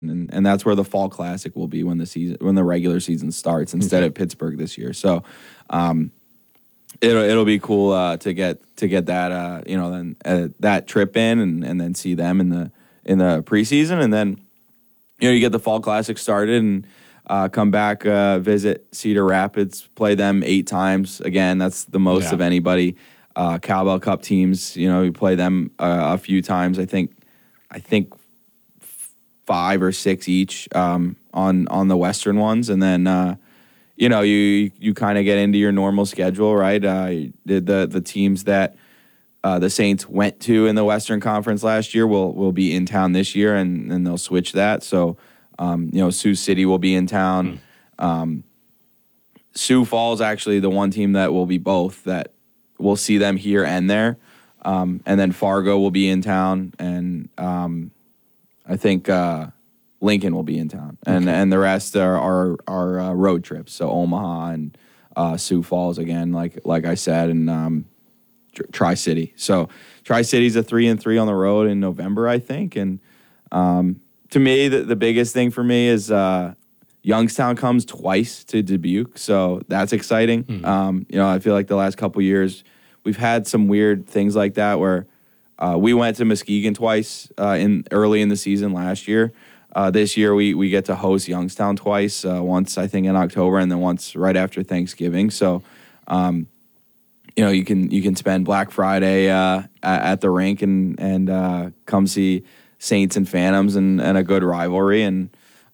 and that's where the Fall Classic will be when the regular season starts instead of Pittsburgh this year. So it'll be cool to get that then that trip in and then see them in the preseason, and then you get the Fall Classic started and come back, visit Cedar Rapids, play them 8 times. Again, that's the most of anybody. Cowbell Cup teams, we play them a few times. I think 5 or 6 each on the Western ones, and then you kind of get into your normal schedule, right? The teams that the Saints went to in the Western Conference last year will be in town this year, and they'll switch that. So, Sioux City will be in town. Sioux Falls actually the one team that will be both, that we'll see them here and there. And then Fargo will be in town, and I think Lincoln will be in town, and the rest are road trips. So Omaha and Sioux Falls again, like I said, and Tri-City. So Tri-City's a 3-3 on the road in November, I think. And to me, the biggest thing for me is Youngstown comes twice to Dubuque, so that's exciting. I feel like the last couple years we've had some weird things like that where we went to Muskegon twice early in the season last year. This year we get to host Youngstown twice, once I think in October and then once right after Thanksgiving. So you can spend Black Friday at the rink and come see Saints and Phantoms and a good rivalry, and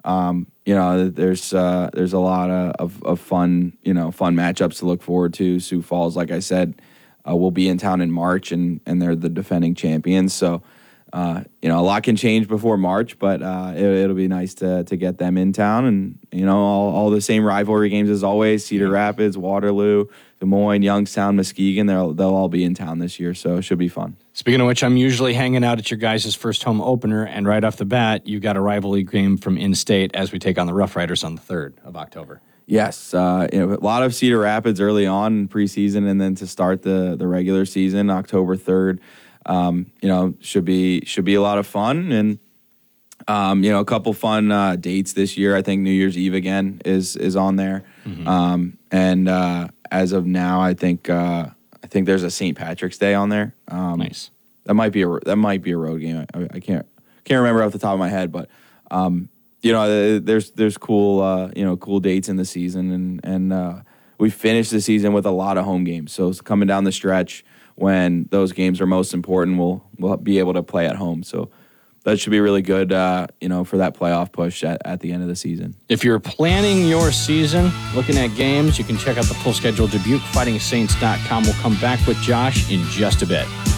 there's a lot of fun fun matchups to look forward to. Sioux Falls, like I said, will be in town in March, and they're the defending champions. So a lot can change before March, but it'll be nice to get them in town, and all the same rivalry games as always: Cedar Rapids, Waterloo, Des Moines, Youngstown, Muskegon. They'll all be in town this year, so it should be fun. Speaking of which, I'm usually hanging out at your guys' first home opener, and right off the bat, you've got a rivalry game from in-state as we take on the Rough Riders on the 3rd of October. Yes, a lot of Cedar Rapids early on in preseason, and then to start the regular season, October 3rd. Should be a lot of fun, and a couple fun dates this year. I think New Year's Eve again is on there, and as of now, I think there's a St. Patrick's Day on there. Nice. That might be a road game. I can't remember off the top of my head, but there's cool dates in the season, and we finished the season with a lot of home games. So it's coming down the stretch when those games are most important, we'll be able to play at home. So that should be really good, for that playoff push at the end of the season. If you're planning your season, looking at games, you can check out the full schedule at DubuqueFightingSaints.com. We'll come back with Josh in just a bit.